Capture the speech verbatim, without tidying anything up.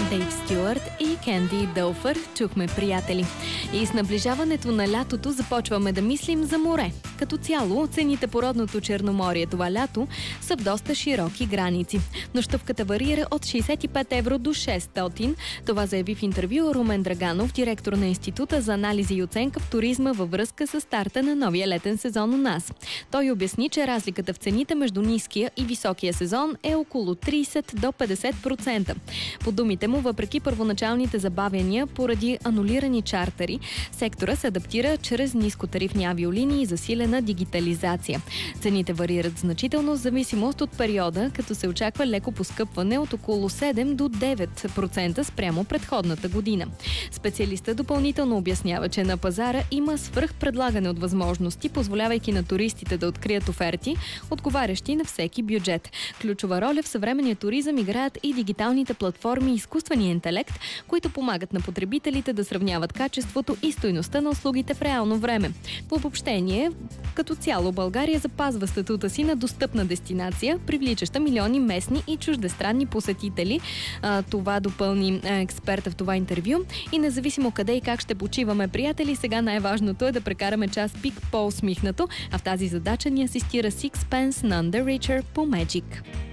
Дейв Стюарт и Кенди Дълфър чухме, приятели. И с наближаването на лятото започваме да мислим за море. Като цяло, цените по родното Черноморие това лято са в доста широки граници. Нощувката варира от шейсет и пет евро до шестстотин. Това заяви в интервю Румен Драганов, директор на Института за анализи и оценка в туризма във връзка с старта на новия летен сезон у нас. Той обясни, че разликата в цените между ниския и високия сезон е около трийсет до петдесет процента. По думите му, въпреки първоначалните забавяния поради анулирани чартери, сектора се адаптира чрез нискотарифни авиолинии и засилена дигитализация. Цените варират значително в зависимост от периода, като се очаква леко поскъпване от около седем до девет процента спрямо предходната година. Специалистът допълнително обяснява, че на пазара има свръхпредлагане от възможности, позволявайки на туристите да открият оферти, отговарящи на всеки бюджет. Ключова роля в съвременния туризъм играят и дигиталните платформи и изкуствения интелект, които помагат на потребителите да сравняват качеството и стойността на услугите в реално време. В обобщение, като цяло България запазва статута си на достъпна дестинация, привличаща милиони местни и чуждестранни посетители. А, това допълни а, експерта в това интервю. И независимо къде и как ще почиваме, приятели, сега най-важното е да прекараме час пик по-усмихнато, а в тази задача ни асистира Sixpence None the Richer по Magic.